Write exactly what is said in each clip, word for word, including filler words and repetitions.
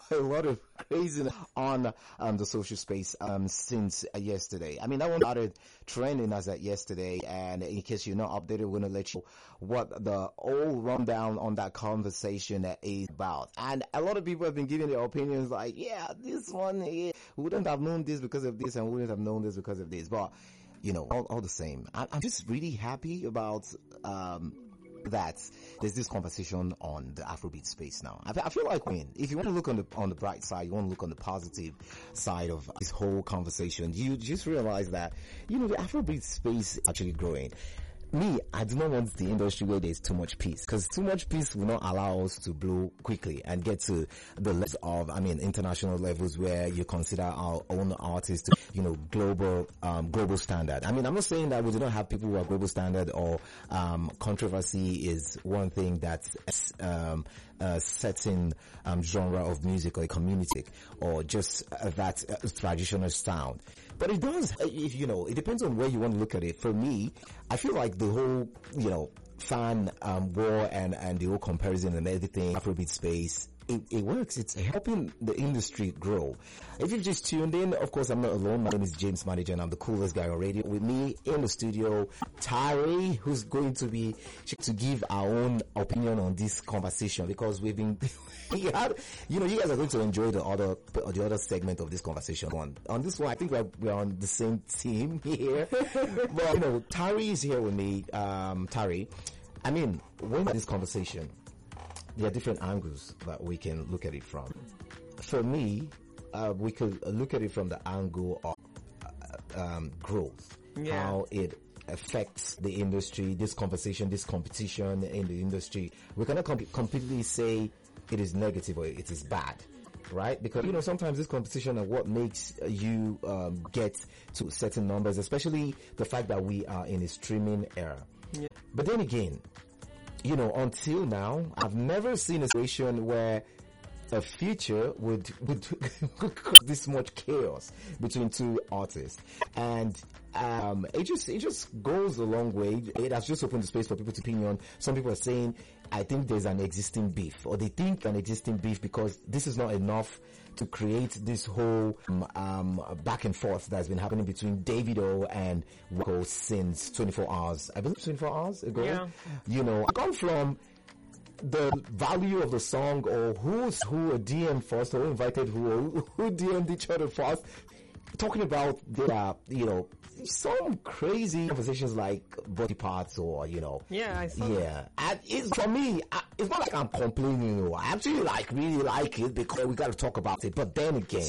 a lot of craziness on um, the social space um, since uh, yesterday. I mean, that one started trending as at yesterday, and in case you're not updated, we're going to let you know what the whole rundown on that conversation is about. And a lot of people have been giving their opinions like, yeah, this one, yeah, we wouldn't have known this because of this, and we wouldn't have known this because of this. But, you know, all, all the same, I, I'm just really happy about um, that there's this conversation on the Afrobeat space now. I, I feel like, I mean, if you want to look on the on the bright side, you want to look on the positive side of this whole conversation, you just realize that, you know, the Afrobeat space is actually growing. Me, I do not want the industry where there's too much peace, because too much peace will not allow us to blow quickly and get to the levels of, I mean, international levels where you consider our own artists, you know, global, um, global standard. I mean, I'm not saying that we do not have people who are global standard, or, um, controversy is one thing that's, um, a certain um, genre of music or a community, or just uh, that uh, traditional sound. But it does, if you know, it depends on where you want to look at it. For me, I feel like the whole, you know, fan um, war and, and the whole comparison and everything, Afrobeat space, it, it works. It's helping the industry grow. If you've just tuned in, of course, I'm not alone. My name is James Manager, and I'm the coolest guy on radio. With me in the studio, Tari, who's going to be to give our own opinion on this conversation, because we've been, you know, you guys are going to enjoy the other the other segment of this conversation. On on this one, I think we're we're on the same team here. But you know, Tari is here with me. Um, Tari, I mean, when this conversation, there are different angles that we can look at it from. For me, uh, we could look at it from the angle of uh, um, growth, yeah. How it affects the industry, this conversation, this competition in the industry. We cannot com- completely say it is negative or it is bad, right? Because, you know, sometimes this competition and what makes you um, get to certain numbers, especially the fact that we are in a streaming era. Yeah. But then again, you know, until now, I've never seen a situation where a feature would would cause this much chaos between two artists, and um, it just it just goes a long way. It has just opened the space for people to opinion. Some people are saying, I think there's an existing beef, or they think an existing beef, because this is not enough to create this whole um, um, back and forth that's been happening between Davido and Wako since twenty-four hours. I believe twenty-four hours ago. Yeah. You know, I come from the value of the song, or who's who D M first, or who invited who, who D M'd each other first, talking about their, you know, some crazy conversations like body parts, or, you know. Yeah, I saw Yeah. that. And it's, for me, I, it's not like I'm complaining. I actually like, really like it, because we got to talk about it. But then again,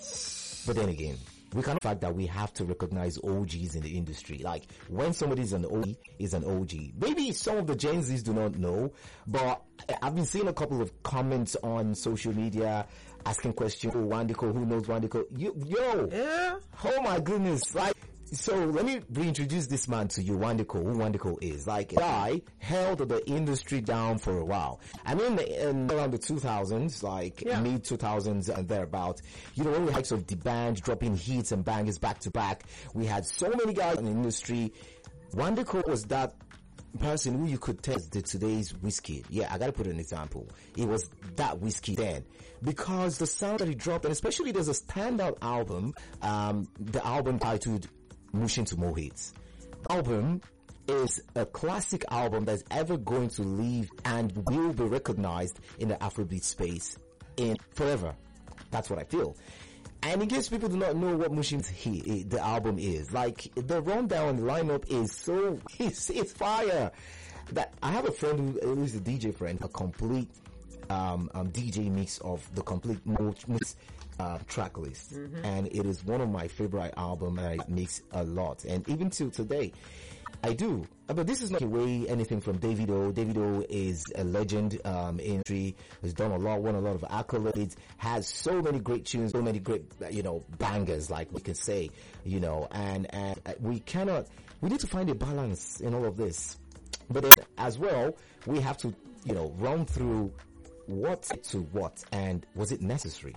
but then again, we kind of fact that we have to recognize O Gs in the industry. Like, when somebody's an O G, is an O G. Maybe some of the Gen Zs do not know, but I've been seeing a couple of comments on social media asking questions. Oh, Wandiko, who knows Wandiko? You, yo! Yeah? Oh my goodness. Like, so let me reintroduce this man to you, Wandiko, who Wandiko is. Like, a guy held the industry down for a while. I mean, in around the two thousands, like yeah. mid two thousands and thereabout, you know, when the likes of the band dropping hits and bangers back to back, we had so many guys in the industry. Wandiko was that person who you could test the today's whiskey. Yeah, I gotta put an example. It was that whiskey then, because the sound that he dropped, and especially there's a standout album, um, the album titled Mushing to More Hits. The album is a classic album that's ever going to live and will be recognized in the Afrobeat space in forever. That's what I feel. And in case people do not know what Mushing he the album is, like, the rundown, the lineup is so, it's, it's fire. That I have a friend who, who is a D J friend, a complete um, um, D J mix of the complete mix uh, track list, mm-hmm. and it is one of my favorite albums that I mix a lot, and even till today, I do. But this is not away anything from Davido. Davido is a legend um, in industry, has done a lot, won a lot of accolades, has so many great tunes, so many great, you know, bangers, like we can say, you know, and, and we cannot, we need to find a balance in all of this. But then, as well, we have to, you know, run through what to what, and was it necessary?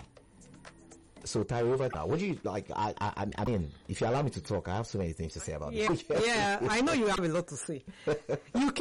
So, Tari, over now, what do you, like, I, I, I mean, if you allow me to talk, I have so many things to say about yeah, this. Yeah, I know you have a lot to say. You